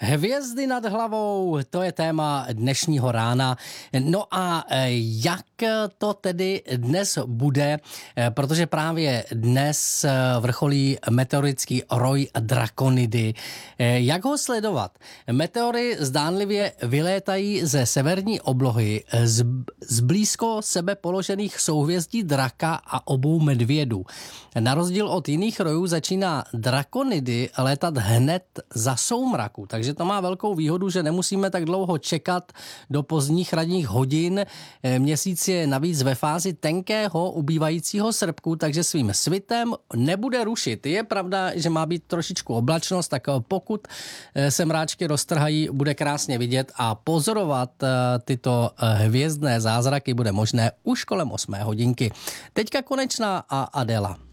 Hvězdy nad hlavou, to je téma dnešního rána. No a jak to tedy dnes bude, protože právě dnes vrcholí meteorický roj Drakonidy. Jak ho sledovat? Meteory zdánlivě vylétají ze severní oblohy z blízko sebe položených souhvězdí Draka a obou medvědů. Na rozdíl od jiných rojů začíná Drakonidy létat hned za soumraku, takže to má velkou výhodu, že nemusíme tak dlouho čekat do pozdních ranních hodin. Měsíc je navíc ve fázi tenkého ubývajícího srpku, takže svým svitem nebude rušit. Je pravda, že má být trošičku oblačnost, tak pokud se mráčky roztrhají, bude krásně vidět a pozorovat tyto hvězdné zázraky bude možné už kolem 8 hodinky. Teďka Konečná a Adela.